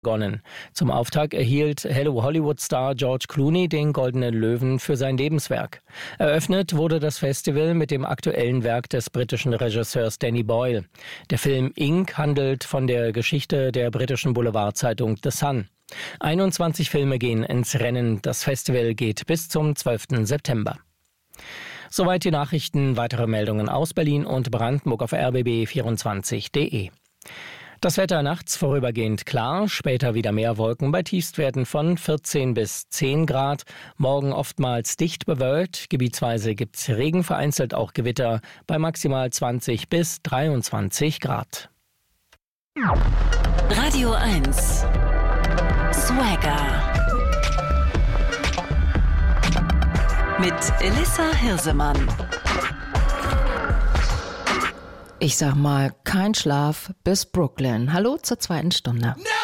begonnen. Zum Auftakt erhielt Hello Hollywood-Star George Clooney den Goldenen Löwen für sein Lebenswerk. Eröffnet wurde das Festival mit dem aktuellen Werk des britischen Regisseurs Danny Boyle. Der Film Ink handelt von der Geschichte der britischen Boulevardzeitung The Sun. 21 Filme gehen ins Rennen. Das Festival geht bis zum 12. September. Soweit die Nachrichten. Weitere Meldungen aus Berlin und Brandenburg auf rbb24.de. Das Wetter nachts vorübergehend klar, später wieder mehr Wolken bei Tiefstwerten von 14 bis 10 Grad. Morgen oftmals dicht bewölkt, gebietsweise gibt's Regen, vereinzelt auch Gewitter bei maximal 20 bis 23 Grad. Radio 1 Swagger mit Elissa Hirsemann. Ich sag mal, kein Schlaf bis Brooklyn. Hallo zur zweiten Stunde.